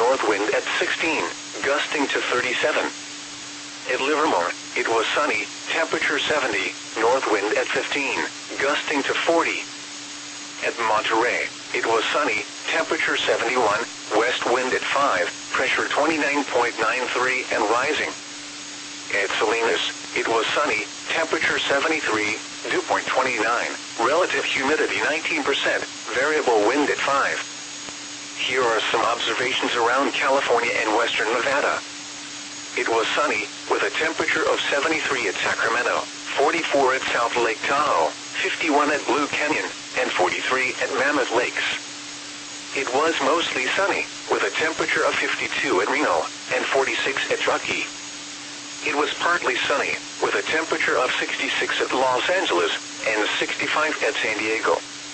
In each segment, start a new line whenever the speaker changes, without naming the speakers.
north wind at 16, gusting to 37. At Livermore, it was sunny, temperature 70, north wind at 15, gusting to 40. At Monterey, it was sunny, temperature 71, west wind at 5, pressure 29.93 and rising. At Salinas, it was sunny, temperature 73, dew point 29, relative humidity 19%, variable wind at 5. Here are some observations around California and western Nevada. It was sunny, with a temperature of 73 at Sacramento, 44 at South Lake Tahoe, 51 at Blue Canyon, and 43 at Mammoth Lakes. It was mostly sunny, with a temperature of 52 at Reno, and 46 at Truckee. It was partly sunny, with a temperature of 66 at Los Angeles, and 65 at San Diego.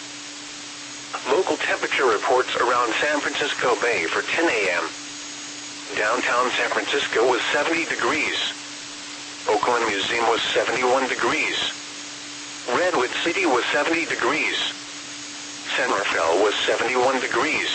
Local temperature reports around San Francisco Bay for 10 a.m. Downtown San Francisco was 70 degrees. Oakland Museum was 71 degrees. Redwood City was 70 degrees. San Rafael was 71 degrees.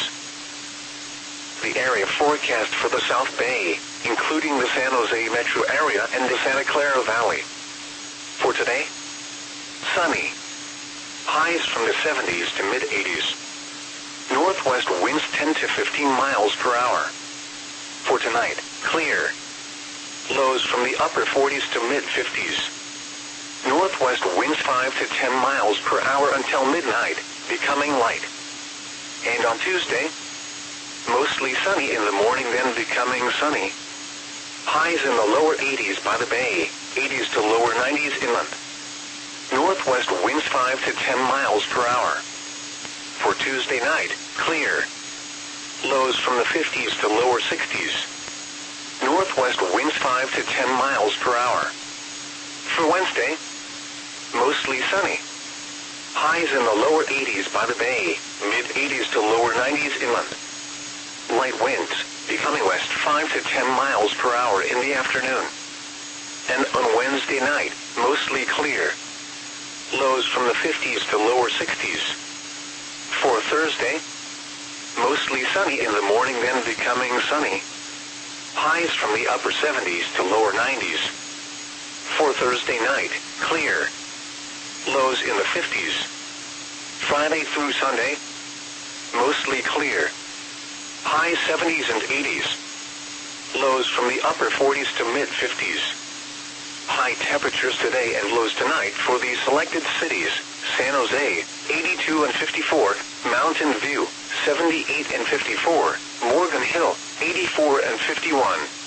The area forecast for the South Bay, including the San Jose metro area and the Santa Clara Valley. For today, sunny. Highs from the 70s to mid-80s. Northwest winds 10 to 15 miles per hour. For tonight, clear. Lows from the upper 40s to mid-50s. Northwest winds 5 to 10 miles per hour until midnight, becoming light. And on Tuesday, mostly sunny in the morning, then becoming sunny. Highs in the lower 80s by the bay, 80s to lower 90s inland. Northwest winds 5 to 10 miles per hour. For Tuesday night, clear. Lows from the 50s to lower 60s. Northwest winds 5 to 10 miles per hour. For Wednesday, mostly sunny. Highs in the lower 80s by the bay, mid-80s to lower 90s inland. Light winds, becoming west 5 to 10 miles per hour in the afternoon. And on Wednesday night, mostly clear. Lows from the 50s to lower 60s. For Thursday, mostly sunny in the morning, then becoming sunny. Highs from the upper 70s to lower 90s. For Thursday night, clear. Lows in the 50s. Friday through Sunday, mostly clear. High 70s and 80s. Lows from the upper 40s to mid-50s. High temperatures today and lows tonight for the selected cities: San Jose, 82 and 54, Mountain View, 78 and 54, Morgan Hill, 84 and 51.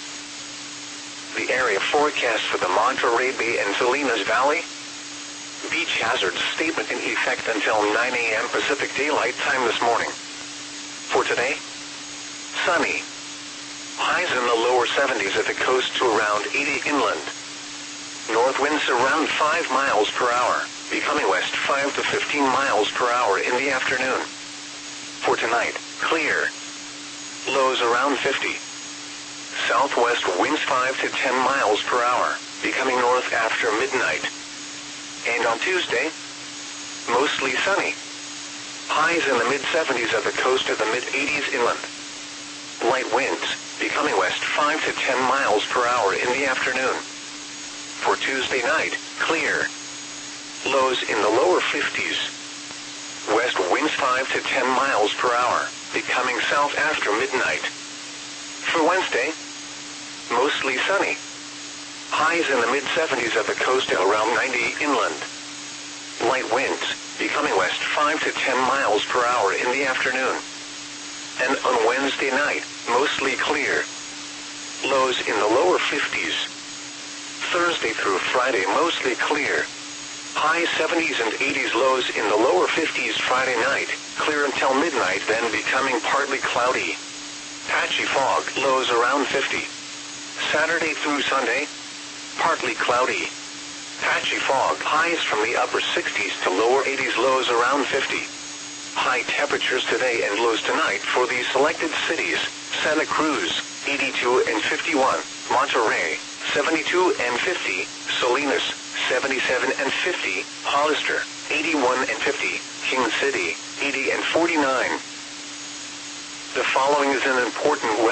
The area forecast for the Monterey Bay and Salinas Valley. Beach hazard statement in effect until 9 a.m. Pacific Daylight Time this morning. For today, sunny. Highs in the lower 70s at the coast to around 80 inland. North winds around 5 miles per hour, becoming west 5 to 15 miles per hour in the afternoon. For tonight, clear. Lows around 50. Southwest winds 5 to 10 miles per hour, becoming north after midnight. And on Tuesday, mostly sunny. Highs in the mid-70s at the coast to the mid-80s inland. Light winds, becoming west 5 to 10 miles per hour in the afternoon. For Tuesday night, clear. Lows in the lower 50s. West winds 5 to 10 miles per hour, becoming south after midnight. For Wednesday, mostly sunny. Highs in the mid-70s at the coast to around 90 inland. Light winds, becoming west 5 to 10 miles per hour in the afternoon. And on Wednesday night, mostly clear. Lows in the lower 50s. Thursday through Friday, mostly clear. High 70s and 80s, lows in the lower 50s Friday night, clear until midnight, then becoming partly cloudy. Patchy fog, lows around 50. Saturday through Sunday, partly cloudy. Patchy fog, highs from the upper 60s to lower 80s, lows around 50. High temperatures today and lows tonight for the selected cities: Santa Cruz, 82 and 51, Monterey, 72 and 50, Salinas, 77 and 50, Hollister, 81 and 50, King City, 80 and 49. The following is an important